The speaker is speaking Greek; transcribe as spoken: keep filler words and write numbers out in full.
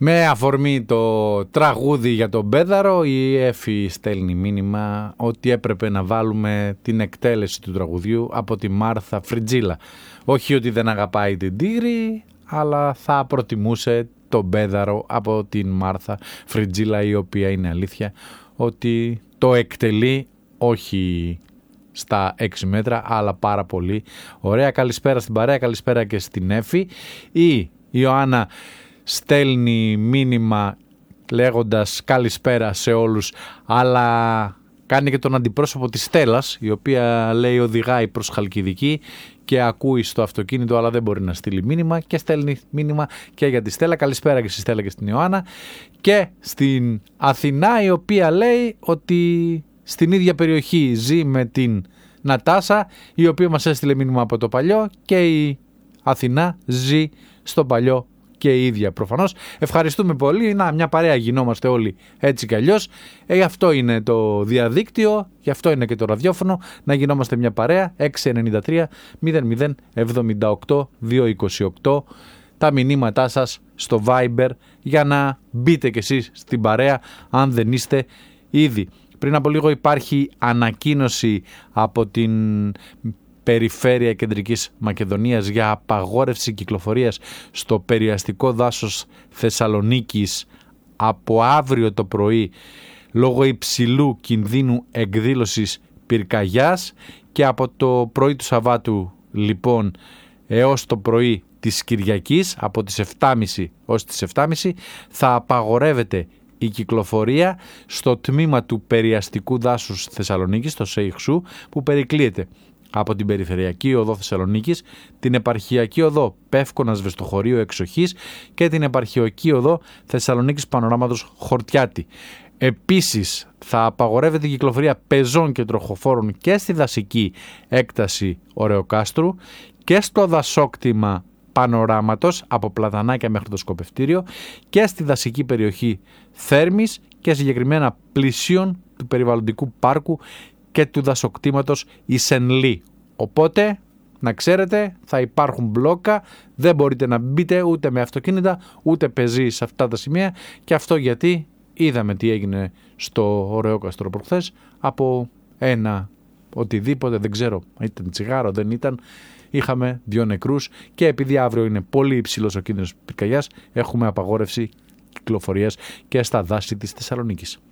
Με αφορμή το τραγούδι για τον Πέδαρο, η Εφη στέλνει μήνυμα ότι έπρεπε να βάλουμε την εκτέλεση του τραγουδιού από τη Μάρθα Φριτζίλα. Όχι ότι δεν αγαπάει την Τίγρη, αλλά θα προτιμούσε τον Πέδαρο από την Μάρθα Φριτζίλα, η οποία είναι αλήθεια ότι το εκτελεί όχι στα έξι μέτρα, αλλά πάρα πολύ ωραία. Καλησπέρα στην παρέα, καλησπέρα και στην Εφη. Η Ιωάννα στέλνει μήνυμα λέγοντας καλησπέρα σε όλους, αλλά κάνει και τον αντιπρόσωπο της Στέλλας, η οποία λέει οδηγάει προς Χαλκιδική και ακούει στο αυτοκίνητο, αλλά δεν μπορεί να στείλει μήνυμα, και στέλνει μήνυμα και για τη Στέλλα. Καλησπέρα και στη Στέλλα και στην Ιωάννα. Και στην Αθηνά, η οποία λέει ότι στην ίδια περιοχή ζει με την Νατάσα, η οποία μας έστειλε μήνυμα από το Παλιό, και η Αθηνά ζει στο Παλιό και η ίδια προφανώς. Ευχαριστούμε πολύ. Να, μια παρέα γινόμαστε όλοι έτσι κι αλλιώς. Ε, αυτό είναι το διαδίκτυο, γι' αυτό είναι και το ραδιόφωνο, να γινόμαστε μια παρέα. έξι εννιά τρία μηδέν μηδέν εβδομήντα οκτώ διακόσια είκοσι οκτώ τα μηνύματά σας στο Viber για να μπείτε κι εσείς στην παρέα αν δεν είστε ήδη. Πριν από λίγο υπάρχει ανακοίνωση από την Περιφέρεια Κεντρικής Μακεδονίας για απαγόρευση κυκλοφορίας στο περιαστικό δάσος Θεσσαλονίκης από αύριο το πρωί λόγω υψηλού κινδύνου εκδήλωσης πυρκαγιάς, και από το πρωί του Σαββάτου λοιπόν έως το πρωί της Κυριακής από τις επτά και μισή ως τις επτά και μισή θα απαγορεύεται η κυκλοφορία στο τμήμα του περιαστικού δάσους Θεσσαλονίκης, το ΣΕΙΧΣΟΥ, που περικλείεται από την Περιφερειακή Οδό Θεσσαλονίκης, την Επαρχιακή Οδό Πεύκονας Βεστοχωρίου Εξοχής και την Επαρχιακή Οδό Θεσσαλονίκης Πανοράματος Χορτιάτη. Επίσης θα απαγορεύεται η κυκλοφορία πεζών και τροχοφόρων και στη δασική έκταση Ωρεοκάστρου και στο δασόκτημα Πανοράματος από Πλατανάκια μέχρι το Σκοπευτήριο και στη δασική περιοχή Θέρμης και συγκεκριμένα πλησίων του περιβαλλοντικού πάρκου και του δασοκτήματος Ισενλή. Οπότε, να ξέρετε, θα υπάρχουν μπλόκα, δεν μπορείτε να μπείτε ούτε με αυτοκίνητα, ούτε πεζοί σε αυτά τα σημεία, και αυτό γιατί είδαμε τι έγινε στο Ωρεόκαστρο προχθές από ένα οτιδήποτε, δεν ξέρω, ήταν τσιγάρο, δεν ήταν, είχαμε δύο νεκρούς, και επειδή αύριο είναι πολύ υψηλός ο κίνδυνος πυρκαγιάς, έχουμε απαγόρευση κυκλοφορίας και στα δάση της Θεσσαλονίκης.